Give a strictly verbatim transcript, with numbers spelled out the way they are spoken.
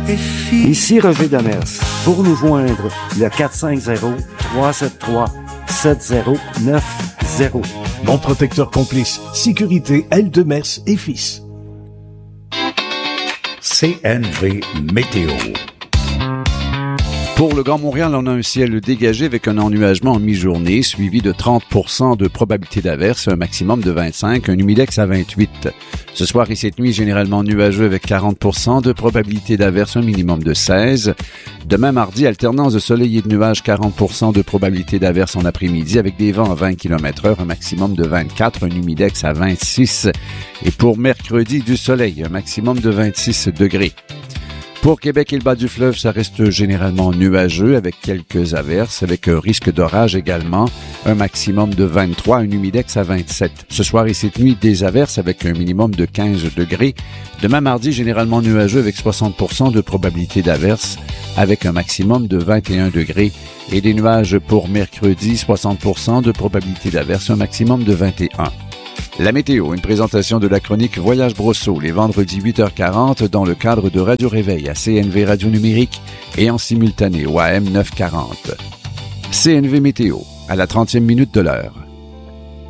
Ici Roger Demers. Pour nous joindre, le quatre cinq zéro, trois sept trois, sept zéro neuf zéro. Mon protecteur complice. Sécurité L. Demers et Fils. C N V Météo. Pour le Grand Montréal, on a un ciel dégagé avec un ennuagement en mi-journée, suivi de trente pour cent de probabilité d'averse, un maximum de vingt-cinq, un humidex à vingt-huit. Ce soir et cette nuit, généralement nuageux avec quarante pour cent de probabilité d'averse, un minimum de seize. Demain mardi, alternance de soleil et de nuages, quarante pour cent de probabilité d'averse en après-midi avec des vents à vingt kilomètres heure, un maximum de vingt-quatre, un humidex à vingt-six. Et pour mercredi, du soleil, un maximum de vingt-six degrés. Pour Québec et le bas du fleuve, ça reste généralement nuageux avec quelques averses, avec un risque d'orage également, un maximum de vingt-trois, un humidex à vingt-sept. Ce soir et cette nuit, des averses avec un minimum de quinze degrés. Demain mardi, généralement nuageux avec soixante pour cent de probabilité d'averse, avec un maximum de vingt et un degrés. Et des nuages pour mercredi, soixante pour cent de probabilité d'averse, un maximum de vingt et un. La météo, une présentation de la chronique Voyage Brosseau, les vendredis huit heures quarante dans le cadre de Radio Réveil à C N V Radio Numérique et en simultané au A M neuf cent quarante. C N V Météo, à la trentième minute de l'heure.